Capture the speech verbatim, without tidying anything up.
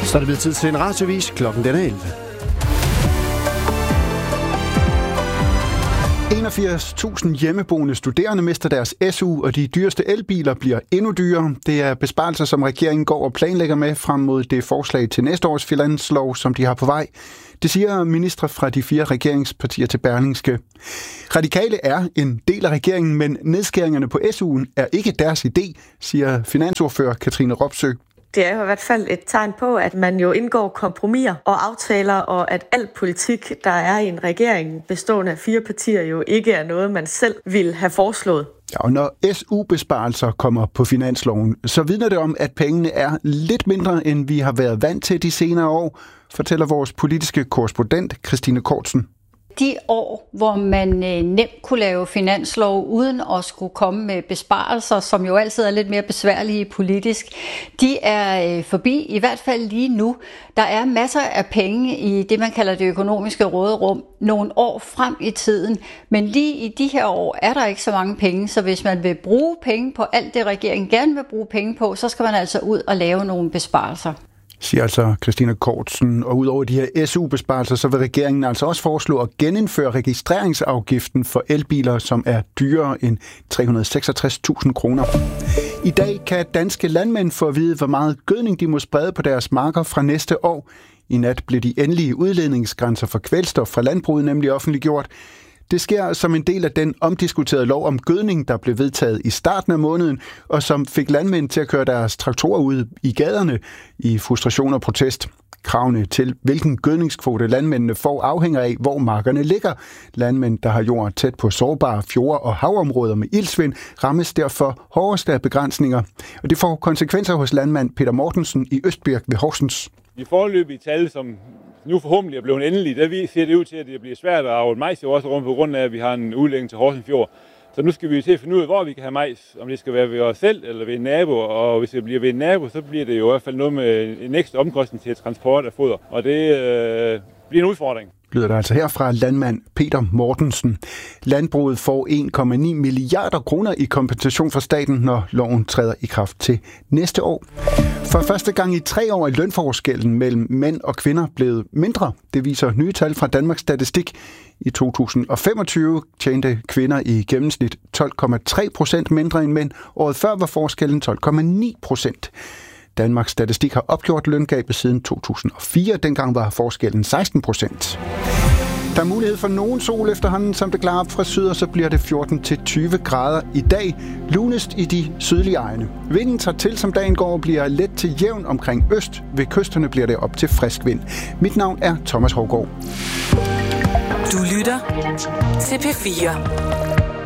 Så er det blevet tid til en radiovis. Klokken den er elleve. enogfirs tusind hjemmeboende studerende mister deres S U, og de dyreste elbiler bliver endnu dyrere. Det er besparelser, som regeringen går og planlægger med frem mod det forslag til næste års finanslov, som de har på vej. Det siger ministre fra de fire regeringspartier til Berlingske. Radikale er en del af regeringen, men nedskæringerne på S U'en er ikke deres idé, siger finansordfører Katrine Robsøe. Det er jo i hvert fald et tegn på, at man jo indgår kompromiser og aftaler, og at al politik, der er i en regering bestående af fire partier, jo ikke er noget, man selv ville have foreslået. Ja, og når S U-besparelser kommer på finansloven, så vidner det om, at pengene er lidt mindre, end vi har været vant til de senere år, fortæller vores politiske korrespondent Christine Kortsen. De år, hvor man nemt kunne lave finanslov uden at skulle komme med besparelser, som jo altid er lidt mere besværlige politisk, de er forbi, i hvert fald lige nu. Der er masser af penge i det, man kalder det økonomiske råderum, nogle år frem i tiden. Men lige i de her år er der ikke så mange penge, så hvis man vil bruge penge på alt det, regeringen gerne vil bruge penge på, så skal man altså ud og lave nogle besparelser. Siger altså Christine Kortsen. Og udover de her S U-besparelser, så vil regeringen altså også foreslå at genindføre registreringsafgiften for elbiler, som er dyrere end tre hundrede og seksogtres tusind kroner. I dag kan danske landmænd få at vide, hvor meget gødning de må sprede på deres marker fra næste år. I nat blev de endelige udledningsgrænser for kvælstof fra landbruget nemlig offentliggjort. Det sker som en del af den omdiskuterede lov om gødning, der blev vedtaget i starten af måneden, og som fik landmænd til at køre deres traktorer ud i gaderne i frustration og protest. Kravene til, hvilken gødningskvote landmændene får, afhænger af, hvor markerne ligger. Landmænd, der har jord tæt på sårbare fjorde og havområder med iltsvind, rammes derfor hårdest af begrænsninger. Og det får konsekvenser hos landmand Peter Mortensen i Østbirk ved Horsens. De foreløbige tal, som nu forhåbentlig er blevet endelige, der ser det ud til, at det bliver svært at avle majs i vores rum på grund af, at vi har en udlægning til Horsens Fjord. Så nu skal vi til at finde ud af, hvor vi kan have majs, om det skal være ved os selv eller ved en nabo. Og hvis det bliver ved en nabo, så bliver det jo i hvert fald noget med en ekstra omkostning til transport af foder. Og det øh, bliver en udfordring. Lyder der altså her fra landmand Peter Mortensen. Landbruget får en komma ni milliarder kroner i kompensation fra staten, når loven træder i kraft til næste år. For første gang i tre år er lønforskellen mellem mænd og kvinder blevet mindre. Det viser nye tal fra Danmarks Statistik. I to tusind og femogtyve tjente kvinder i gennemsnit tolv komma tre procent mindre end mænd. Året før var forskellen tolv komma ni procent. Danmarks Statistik har opgjort løngabet siden to tusind og fire. Dengang var forskellen seksten procent. Der er mulighed for nogen sol efterhånden, som det klarer op fra syd, og så bliver det fjorten til tyve grader i dag. Lunest i de sydlige egne. Vinden tager til, som dagen går, og bliver let til jævn omkring øst. Ved kysterne bliver det op til frisk vind. Mit navn er Thomas Hovgaard. Du lytter til P fire.